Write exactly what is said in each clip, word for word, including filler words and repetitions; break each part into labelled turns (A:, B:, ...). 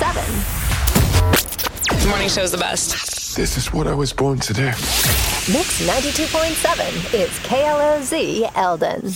A: seven.
B: The morning show's the best.
C: This is what I was born to do.
A: Mix ninety-two point seven is K L O Z Eldon.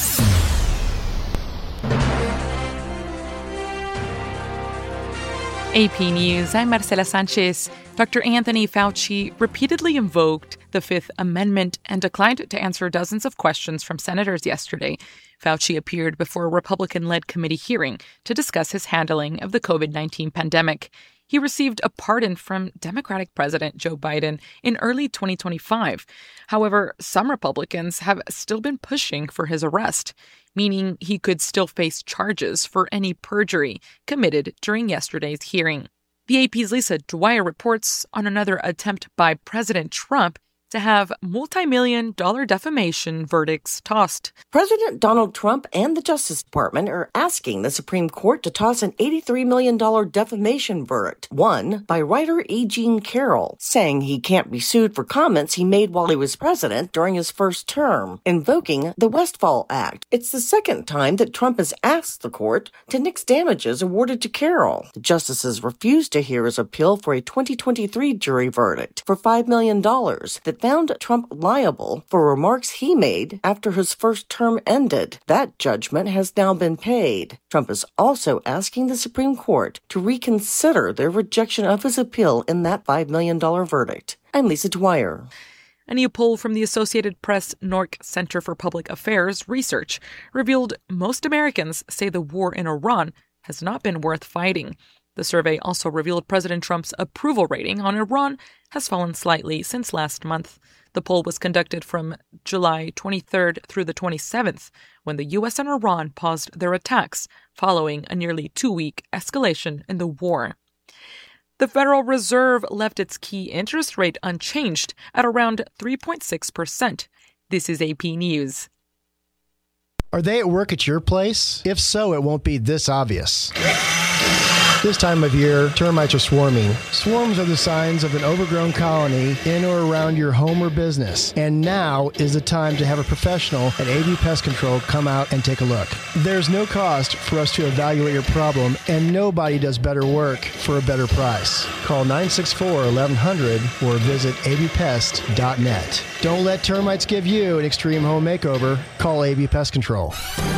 D: A P News, I'm Marcela Sanchez. Doctor Anthony Fauci repeatedly invoked the Fifth Amendment and declined to answer dozens of questions from senators yesterday. Fauci appeared before a Republican-led committee hearing to discuss his handling of the covid nineteen pandemic. He received a pardon from Democratic President Joe Biden in early twenty twenty-five. However, some Republicans have still been pushing for his arrest, meaning he could still face charges for any perjury committed during yesterday's hearing. The A P's Lisa Dwyer reports on another attempt by President Trump to have multi-million dollar defamation verdicts tossed.
E: President Donald Trump and the Justice Department are asking the Supreme Court to toss an eighty-three million dollars defamation verdict, won by writer E. Jean Carroll, saying he can't be sued for comments he made while he was president during his first term, invoking the Westfall Act. It's the second time that Trump has asked the court to nix damages awarded to Carroll. The justices refused to hear his appeal for a twenty twenty-three jury verdict for five million dollars that found Trump liable for remarks he made after his first term ended. That judgment has now been paid. Trump is also asking the Supreme Court to reconsider their rejection of his appeal in that five million dollars verdict. I'm Lisa Dwyer.
D: A new poll from the Associated Press N O R C Center for Public Affairs Research revealed most Americans say the war in Iran has not been worth fighting. The survey also revealed President Trump's approval rating on Iran has fallen slightly since last month. The poll was conducted from July twenty-third through the twenty-seventh, when the U S and Iran paused their attacks following a nearly two-week escalation in the war. The Federal Reserve left its key interest rate unchanged at around three point six percent. This is A P News.
F: Are they at work at your place? If so, it won't be this obvious. This time of year, termites are swarming. Swarms are the signs of an overgrown colony in or around your home or business. And now is the time to have a professional at A V Pest Control come out and take a look. There's no cost for us to evaluate your problem, and nobody does better work for a better price. Call nine six four, eleven hundred or visit a v pest dot net. Don't let termites give you an extreme home makeover. Call A V Pest Control.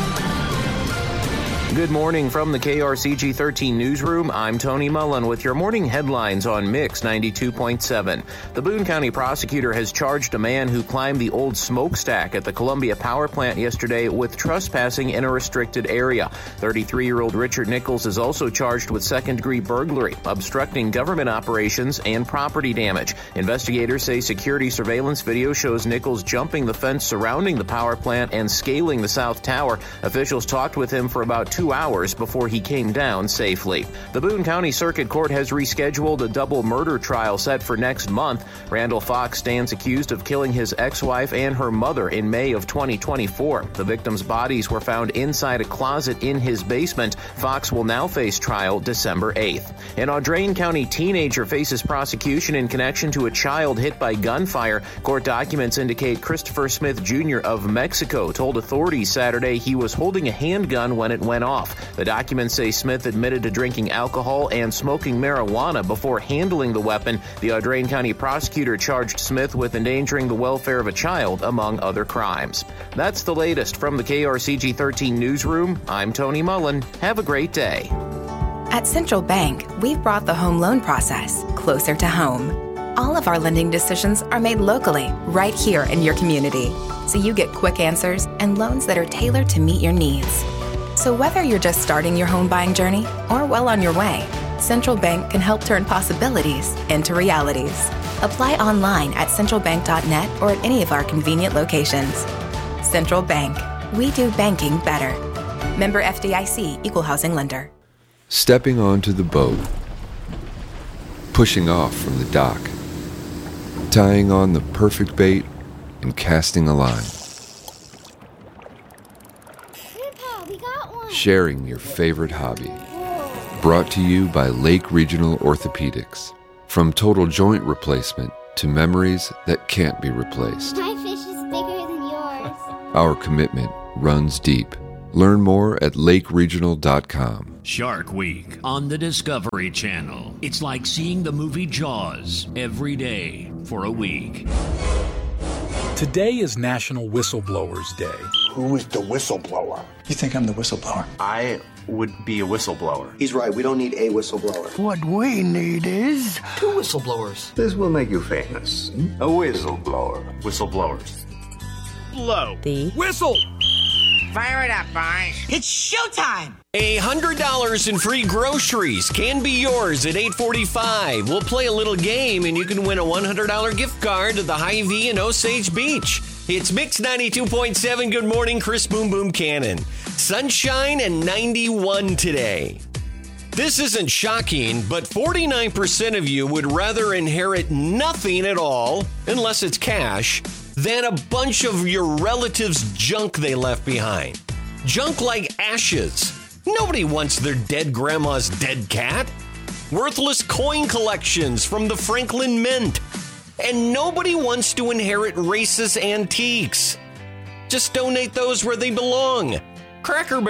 G: Good morning from the K R C G thirteen newsroom. I'm Tony Mullen with your morning headlines on Mix ninety-two point seven. The Boone County prosecutor has charged a man who climbed the old smokestack at the Columbia Power Plant yesterday with trespassing in a restricted area. thirty-three-year-old Richard Nichols is also charged with second-degree burglary, obstructing government operations, and property damage. Investigators say security surveillance video shows Nichols jumping the fence surrounding the power plant and scaling the south tower. Officials talked with him for about two hours before he came down safely. The Boone County Circuit Court has rescheduled a double murder trial set for next month. Randall Fox stands accused of killing his ex-wife and her mother in May of twenty twenty-four. The victims' bodies were found inside a closet in his basement. Fox will now face trial December eighth. An Audrain County teenager faces prosecution in connection to a child hit by gunfire. Court documents indicate Christopher Smith Junior of Mexico told authorities Saturday he was holding a handgun when it went off. The documents say Smith admitted to drinking alcohol and smoking marijuana before handling the weapon. The Audrain County prosecutor charged Smith with endangering the welfare of a child, among other crimes. That's the latest from the K R C G thirteen newsroom. I'm Tony Mullen. Have a great day.
H: At Central Bank, we've brought the home loan process closer to home. All of our lending decisions are made locally, right here in your community, so you get quick answers and loans that are tailored to meet your needs. So whether you're just starting your home buying journey or well on your way, Central Bank can help turn possibilities into realities. Apply online at central bank dot net or at any of our convenient locations. Central Bank. We do banking better. Member F D I C, Equal Housing Lender.
I: Stepping onto the boat. Pushing off from the dock. Tying on the perfect bait and casting a line. Sharing your favorite hobby. Brought to you by Lake Regional Orthopedics. From total joint replacement to memories that can't be replaced.
J: My fish is bigger than yours.
I: Our commitment runs deep. Learn more at lake regional dot com.
C: Shark Week on the Discovery Channel. It's like seeing the movie Jaws every day for a week.
J: Today is National Whistleblowers Day.
K: Who is the whistleblower?
J: You think I'm the whistleblower?
L: I would be a whistleblower.
M: He's right. We don't need a whistleblower.
K: What we need is
N: two whistleblowers.
M: This will make you famous. A whistleblower.
L: Whistleblowers.
N: Blow.
O: The
N: whistle.
P: Fire it up, boys.
N: It's showtime.
Q: A hundred dollars in free groceries can be yours at eight forty-five. We'll play a little game and you can win a one hundred dollars gift card to the Hy-Vee in Osage Beach. It's Mix ninety-two point seven. Good morning, Chris Boom Boom Cannon. Sunshine and ninety-one today. This isn't shocking, but forty-nine percent of you would rather inherit nothing at all, unless it's cash, than a bunch of your relatives' junk they left behind. Junk like ashes. Nobody wants their dead grandma's dead cat. Worthless coin collections from the Franklin Mint. And nobody wants to inherit racist antiques. Just donate those where they belong. Cracker Barrel